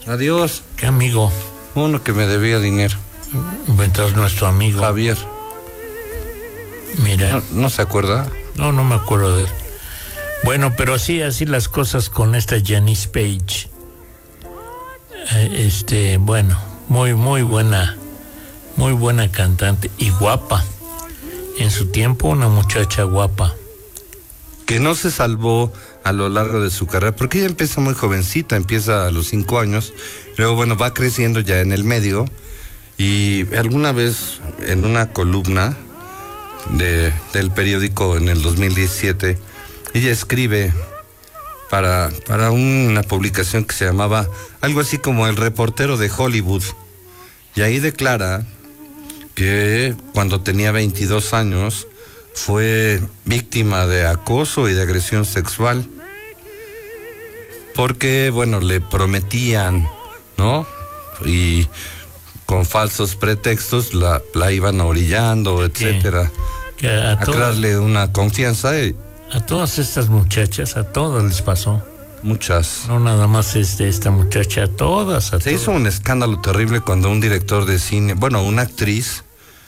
Adiós. ¿Qué amigo? Uno que me debía dinero. Entonces nuestro amigo. Javier. Mira. ¿No se acuerda? No me acuerdo de él. Bueno, pero así las cosas con esta Janice Page. Bueno, muy buena cantante y guapa. En su tiempo una muchacha guapa. Que no se salvó a lo largo de su carrera, porque ella empieza muy jovencita, empieza a los 5 años, luego va creciendo ya en el medio, y alguna vez en una columna del periódico en el 2017, ella escribe para una publicación que se llamaba algo así como El Reportero de Hollywood, y ahí declara que cuando tenía 22 años fue víctima de acoso y de agresión sexual, porque, le prometían, ¿no? Y con falsos pretextos la iban orillando, etcétera, a crearle una confianza. A todas estas muchachas, a todas les pasó. Muchas. No nada más esta muchacha, a todas. Se hizo un escándalo terrible cuando un director de cine, una actriz,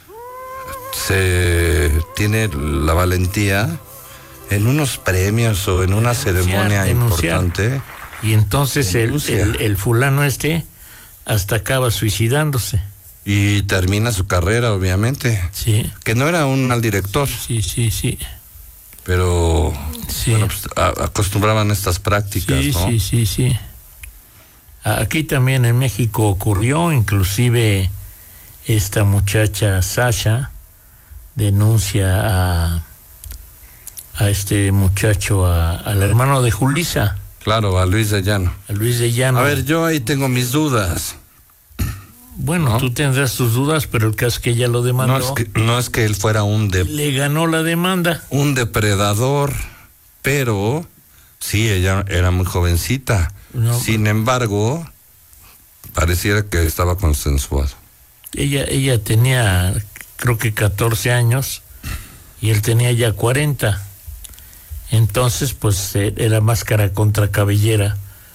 tiene la valentía en unos premios o en una ceremonia importante. Y entonces el fulano hasta acaba suicidándose. Y termina su carrera, obviamente. Sí. Que no era un mal director. Sí. Pero, acostumbraban estas prácticas, ¿no? Sí. Aquí también en México ocurrió, inclusive esta muchacha Sasha denuncia a este muchacho, al hermano de Julissa. Claro, a Luis de Llano. A ver, yo ahí tengo mis dudas. Bueno, ¿no? Tú tendrás tus dudas, pero el caso es que ella lo demandó. No es que él fuera le ganó la demanda. Un depredador, pero sí, ella era muy jovencita. Sin embargo, pareciera que estaba consensuado. Ella tenía, creo que 14 años, y él tenía ya 40. Entonces, pues, era máscara contra cabellera.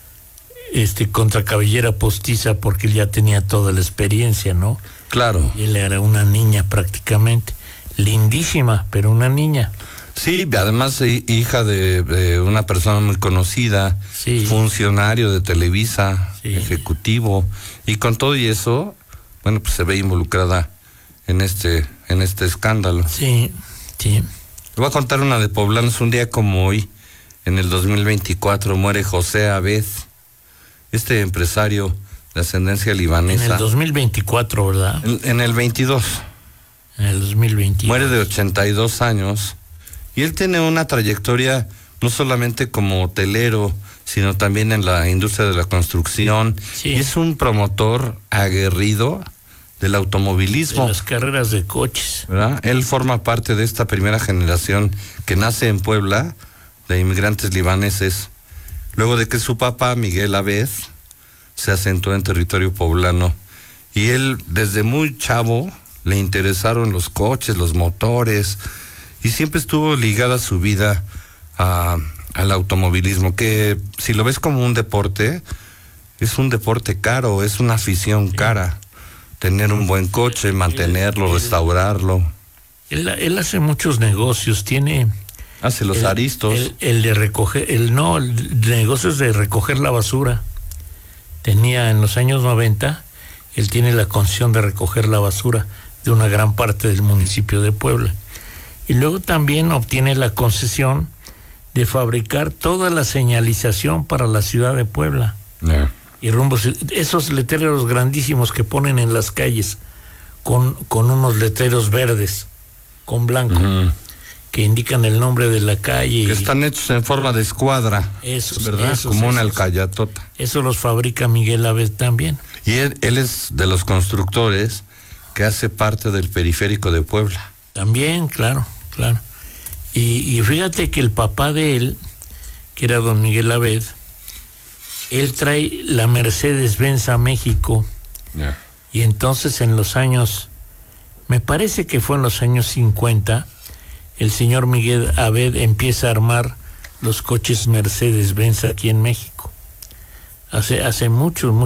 Contra cabellera postiza, porque él ya tenía toda la experiencia, ¿no? Claro. Y él era una niña prácticamente, lindísima, pero una niña. Sí, además hija de una persona muy conocida, sí. Funcionario de Televisa, sí. Ejecutivo, y con todo y eso, pues se ve involucrada en este escándalo. Sí. Le voy a contar una de poblanos. Un día como hoy, en el 2024, muere José Abed, este empresario de ascendencia libanesa. En el 2024, ¿verdad? En el 22. En el 2022. Muere de 82 años. Y él tiene una trayectoria no solamente como hotelero, sino también en la industria de la construcción. Sí. Y es un promotor aguerrido del automovilismo. De las carreras de coches. ¿Verdad? Él forma parte de esta primera generación que nace en Puebla, de inmigrantes libaneses, luego de que su papá, Miguel Abed, se asentó en territorio poblano. Y él, desde muy chavo, le interesaron los coches, los motores, y siempre estuvo ligada su vida al automovilismo, que si lo ves como un deporte, es un deporte caro, es una afición cara. Tener un buen coche, mantenerlo, restaurarlo. Él hace muchos negocios, hace los aristos. El de recoger, el negocio es de recoger la basura. Tenía en los años 90, él tiene la concesión de recoger la basura de una gran parte del municipio de Puebla. Y luego también obtiene la concesión de fabricar toda la señalización para la ciudad de Puebla. Yeah. Y rumbos, esos letreros grandísimos que ponen en las calles con unos letreros verdes con blanco, que indican el nombre de la calle. Que están hechos en forma de escuadra, ¿verdad? Como una alcayatota. Eso los fabrica Miguel Abed también. Y él es de los constructores que hace parte del periférico de Puebla. También, claro. Y fíjate que el papá de él, que era don Miguel Abed, él trae la Mercedes-Benz a México. Yeah. Y entonces en los años, me parece que fue en los años 50, el señor Miguel Abed empieza a armar los coches Mercedes-Benz aquí en México. Hace muchos